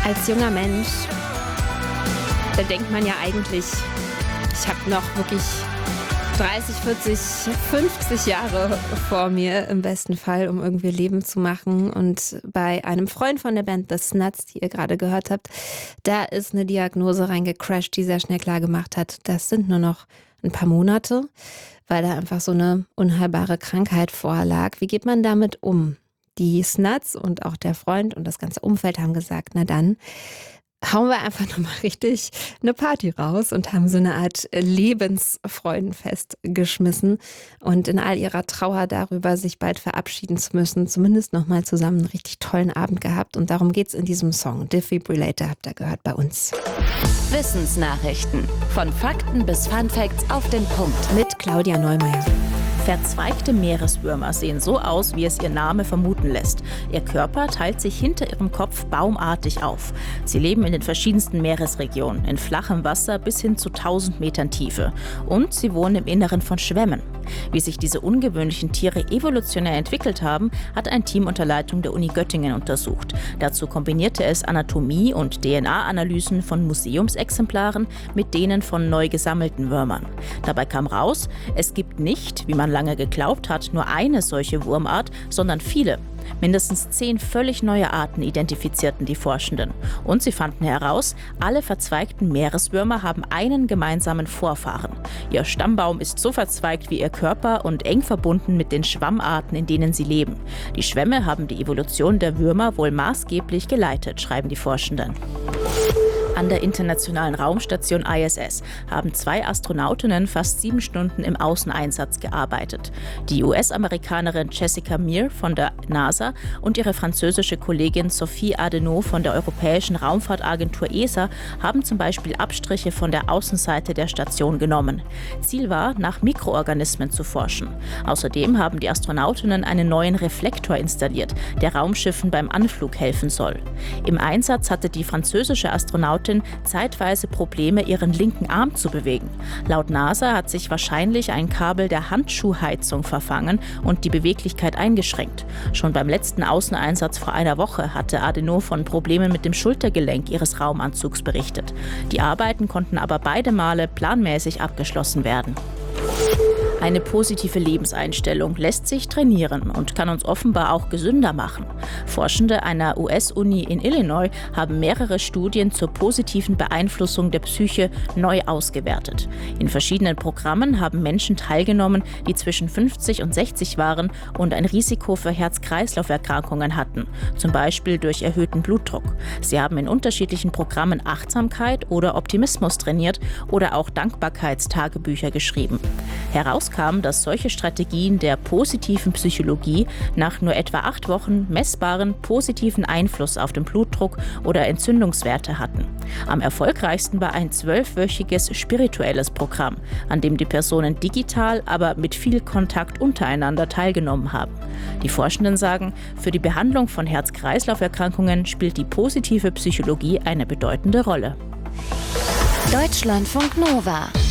Als junger Mensch, da denkt man ja eigentlich, ich habe noch wirklich 30, 40, 50 Jahre vor mir im besten Fall, um irgendwie Leben zu machen. Und bei einem Freund von der Band The Snuts, die ihr gerade gehört habt, da ist eine Diagnose reingecrasht, die sehr schnell klar gemacht hat, das sind nur noch ein paar Monate, weil da einfach so eine unheilbare Krankheit vorlag. Wie geht man damit um? Die Snuts und auch der Freund und das ganze Umfeld haben gesagt, na dann hauen wir einfach nochmal richtig eine Party raus und haben so eine Art Lebensfreudenfest geschmissen und in all ihrer Trauer darüber, sich bald verabschieden zu müssen, zumindest nochmal zusammen einen richtig tollen Abend gehabt. Und darum geht's in diesem Song. Defibrillator habt ihr gehört bei uns. Wissensnachrichten. Von Fakten bis Funfacts auf den Punkt. Mit Claudia Neumeier. Verzweigte Meereswürmer sehen so aus, wie es ihr Name vermuten lässt. Ihr Körper teilt sich hinter ihrem Kopf baumartig auf. Sie leben in den verschiedensten Meeresregionen, in flachem Wasser bis hin zu 1000 Metern Tiefe. Und sie wohnen im Inneren von Schwämmen. Wie sich diese ungewöhnlichen Tiere evolutionär entwickelt haben, hat ein Team unter Leitung der Uni Göttingen untersucht. Dazu kombinierte es Anatomie- und DNA-Analysen von Museumsexemplaren mit denen von neu gesammelten Würmern. Dabei kam raus, es gibt nicht, wie man lange geglaubt hat, nur eine solche Wurmart, sondern viele. Mindestens 10 völlig neue Arten identifizierten die Forschenden. Und sie fanden heraus, alle verzweigten Meereswürmer haben einen gemeinsamen Vorfahren. Ihr Stammbaum ist so verzweigt wie ihr Körper und eng verbunden mit den Schwammarten, in denen sie leben. Die Schwämme haben die Evolution der Würmer wohl maßgeblich geleitet, schreiben die Forschenden. An der internationalen Raumstation ISS haben 2 Astronautinnen fast 7 Stunden im Außeneinsatz gearbeitet. Die US-Amerikanerin Jessica Meir von der NASA und ihre französische Kollegin Sophie Adenau von der Europäischen Raumfahrtagentur ESA haben zum Beispiel Abstriche von der Außenseite der Station genommen. Ziel war, nach Mikroorganismen zu forschen. Außerdem haben die Astronautinnen einen neuen Reflektor installiert, der Raumschiffen beim Anflug helfen soll. Im Einsatz hatte die französische Astronautin zeitweise Probleme, ihren linken Arm zu bewegen. Laut NASA hat sich wahrscheinlich ein Kabel der Handschuhheizung verfangen und die Beweglichkeit eingeschränkt. Schon beim letzten Außeneinsatz vor einer Woche hatte Adenau von Problemen mit dem Schultergelenk ihres Raumanzugs berichtet. Die Arbeiten konnten aber beide Male planmäßig abgeschlossen werden. Eine positive Lebenseinstellung lässt sich trainieren und kann uns offenbar auch gesünder machen. Forschende einer US-Uni in Illinois haben mehrere Studien zur positiven Beeinflussung der Psyche neu ausgewertet. In verschiedenen Programmen haben Menschen teilgenommen, die zwischen 50 und 60 waren und ein Risiko für Herz-Kreislauf-Erkrankungen hatten, zum Beispiel durch erhöhten Blutdruck. Sie haben in unterschiedlichen Programmen Achtsamkeit oder Optimismus trainiert oder auch Dankbarkeitstagebücher geschrieben. Herauskam, dass solche Strategien der positiven Psychologie nach nur etwa 8 Wochen messbaren positiven Einfluss auf den Blutdruck oder Entzündungswerte hatten. Am erfolgreichsten war ein 12-wöchiges spirituelles Programm, an dem die Personen digital, aber mit viel Kontakt untereinander teilgenommen haben. Die Forschenden sagen, für die Behandlung von Herz-Kreislauf-Erkrankungen spielt die positive Psychologie eine bedeutende Rolle. Deutschlandfunk Nova